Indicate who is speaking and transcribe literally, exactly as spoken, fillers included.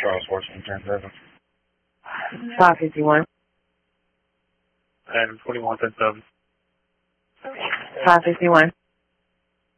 Speaker 1: Charles Washington, ten seven.
Speaker 2: five fifty-one.
Speaker 1: And twenty-one, ten seven.
Speaker 2: five fifty-one.